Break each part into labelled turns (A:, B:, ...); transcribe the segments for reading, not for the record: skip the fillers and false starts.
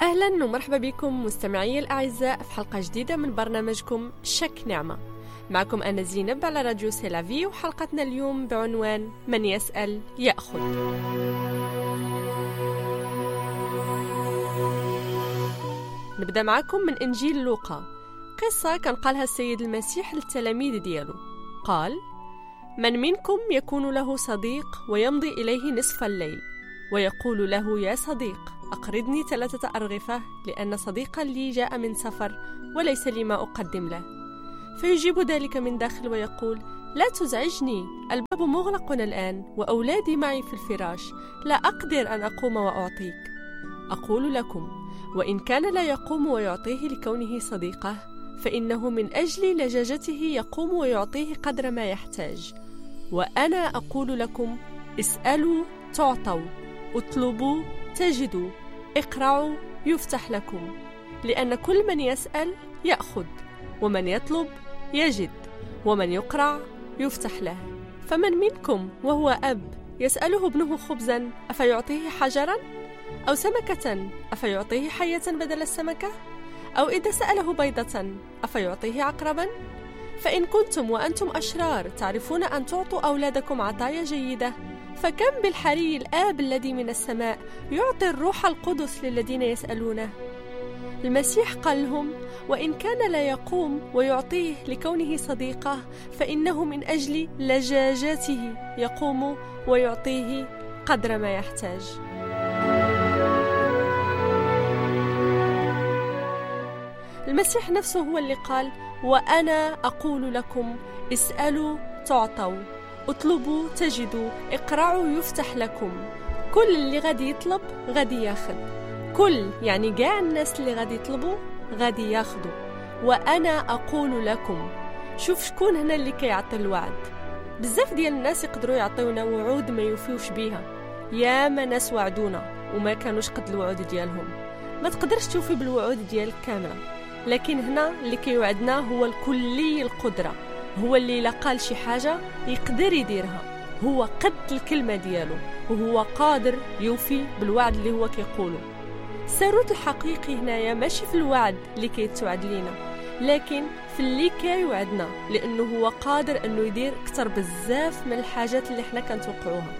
A: أهلا ومرحبا بكم مستمعي الأعزاء في حلقة جديدة من برنامجكم شك نعمة. معكم أنا زينب على راديو سيلافي، وحلقتنا اليوم بعنوان من يسأل يأخذ. نبدأ معكم من إنجيل لوقا، قصة كان قالها السيد المسيح للتلاميذ ديالو. قال: من منكم يكون له صديق ويمضي إليه نصف الليل ويقول له: يا صديق أقرضني 3 أرغفة لأن صديقا لي جاء من سفر وليس لي ما أقدم له، فيجيب ذلك من داخل ويقول: لا تزعجني، الباب مغلق الآن وأولادي معي في الفراش، لا أقدر أن أقوم وأعطيك. أقول لكم وإن كان لا يقوم ويعطيه لكونه صديقه، فإنه من أجل لجاجته يقوم ويعطيه قدر ما يحتاج. وأنا أقول لكم: اسألوا تعطوا، اطلبوا تجدوا، اقرعوا يفتح لكم، لأن كل من يسأل يأخذ، ومن يطلب يجد، ومن يقرع يفتح له. فمن منكم وهو أب يسأله ابنه خبزا أفيعطيه حجرا؟ أو سمكة أفيعطيه حية بدل السمكة؟ أو إذا سأله بيضة أفيعطيه عقربا؟ فإن كنتم وأنتم أشرار تعرفون أن تعطوا أولادكم عطايا جيدة، فكم بالحري الآب الذي من السماء يعطي الروح القدس للذين يسألونه. المسيح قال لهم: وإن كان لا يقوم ويعطيه لكونه صديقه، فإنه من أجل لجاجته يقوم ويعطيه قدر ما يحتاج. المسيح نفسه هو اللي قال: وأنا أقول لكم اسألوا تعطوا، اطلبوا تجدوا، اقرعوا يفتح لكم. كل اللي غادي يطلب غادي ياخذ، كل يعني كاع الناس اللي غادي يطلبوا غادي ياخذوا. وأنا أقول لكم. شوف شكون هنا اللي كيعطي الوعد. بزاف ديال الناس يقدروا يعطيونا وعود ما يوفيوش بيها، يا ما ناس وعدونا وما كانوش قد الوعود ديالهم. ما تقدرش توفي بالوعود ديالك كامله، لكن هنا اللي كيوعدنا هو الكلي القدرة، هو اللي لا قال شي حاجة يقدر يديرها، هو قد الكلمة ديالو، وهو قادر يوفي بالوعد اللي هو كيقوله. الثروت الحقيقي هنايا ماشي في الوعد اللي كيتوعد لينا، لكن في اللي كيوعدنا، لأنه هو قادر أنه يدير أكثر بزاف من الحاجات اللي احنا كنتوقعوها.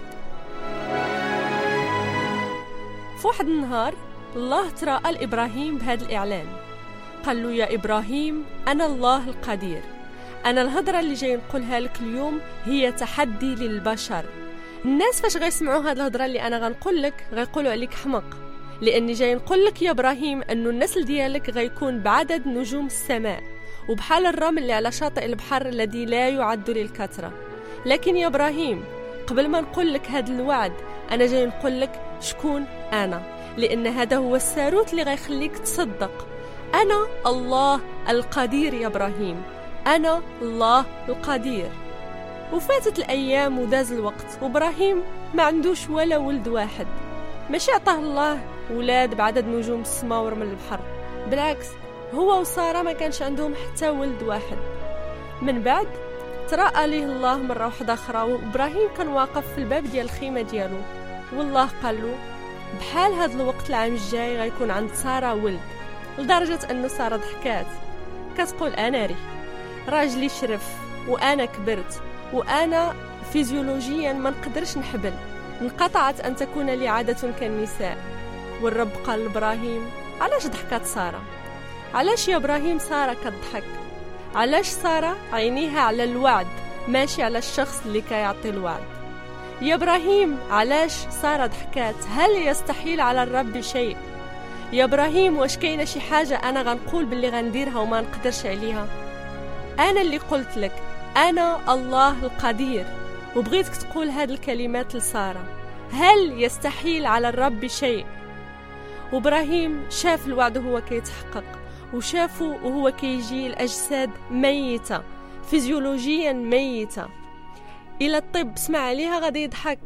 A: في واحد النهار الله تراءى لإبراهيم بهذا الإعلان، قال له: يا إبراهيم أنا الله القدير. أنا الهضرة اللي جاي نقولها لك اليوم هي تحدي للبشر. الناس فاش غيسمعوا هذه الهضرة اللي أنا غنقول لك غيقولوا عليك حمق، لأني جاي نقول لك يا إبراهيم أنه النسل ديالك غيكون بعدد نجوم السماء وبحال الرمل اللي على شاطئ البحر الذي لا يعد للكثرة. لكن يا إبراهيم قبل ما نقول لك هذا الوعد أنا جاي نقول لك شكون أنا، لأن هذا هو الثروت اللي غيخليك تصدق. أنا الله القدير يا إبراهيم، أنا الله القدير. وفاتت الأيام وداز الوقت، وإبراهيم ما عندوش ولا ولد واحد. ماشي عطاه الله ولاد بعدد نجوم السماء ورمل البحر، بالعكس هو وسارة ما كانش عندهم حتى ولد واحد. من بعد تراءى ليه الله مرة واحدة أخرى، وإبراهيم كان واقف في الباب ديال الخيمة ديالو، والله قال له: بحال هذا الوقت العام الجاي غيكون عند سارة ولد. لدرجة أنه سارة ضحكات كتقول: أنا راجلي شرف وأنا كبرت وأنا فيزيولوجيا ما نقدرش نحبل، انقطعت أن تكون لي عادة كالنساء. والرب قال لإبراهيم: علاش ضحكت سارة؟ علاش يا إبراهيم سارة كتضحك؟ علاش سارة عينيها على الوعد ماشي على الشخص اللي كيعطي الوعد؟ يا إبراهيم علاش سارة ضحكات؟ هل يستحيل على الرب شيء؟ يا إبراهيم واش كاينه شي حاجة أنا غنقول باللي غنديرها وما نقدرش عليها؟ أنا اللي قلت لك أنا الله القدير، وبغيتك تقول هذه الكلمات لسارة. هل يستحيل على الرب شيء؟ وإبراهيم شاف الوعد وهو كيتحقق، وشافه وهو كيجي الأجساد ميتة فيزيولوجيا ميتة. إلى الطب سمع عليها غادي يضحك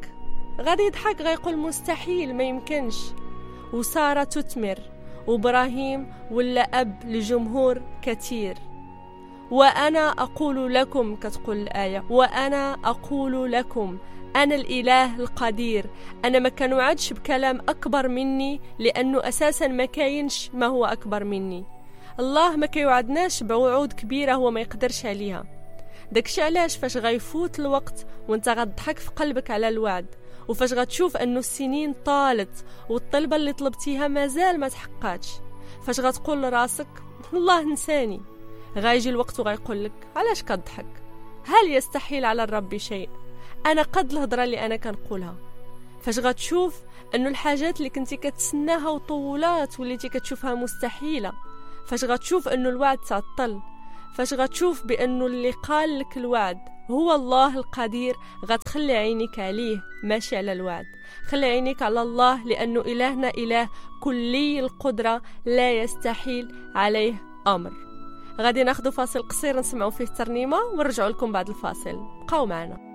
A: غيقول مستحيل ما يمكنش. وسارة تثمر، وإبراهيم ولا أب لجمهور كثير. وأنا أقول لكم، كتقول الآية، وأنا أقول لكم أنا الإله القدير، أنا ما كنوعدش بكلام أكبر مني، لأنه أساسا ما كاينش ما هو أكبر مني. الله ما كيوعدناش بوعود كبيرة هو ما يقدرش عليها. داكشي علاش فاش غيفوت الوقت وانت غتضحك في قلبك على الوعد، وفاش غتشوف انه السنين طالت والطلبة اللي طلبتيها مازال ما تحققاتش، فاش غتقول لراسك الله نساني، غايجي الوقت وغيقول لك علاش كتضحك؟ هل يستحيل على الرب شيء؟ انا قد الهضره اللي انا كنقولها. فاش غتشوف انه الحاجات اللي كنتي كتسناها وطولات وليتي كتشوفها مستحيله، فاش غتشوف انه الوعد تعطل، فاش غتشوف بانه اللي قال لك الوعد هو الله القدير، غتخلي عينيك عليه ماشي على الوعد. خلي عينيك على الله، لانه الهنا اله كلي القدره لا يستحيل عليه امر. غادي ناخذ فاصل قصير نسمعوا فيه الترنيمه ونرجعوا لكم بعد الفاصل، بقاو معنا.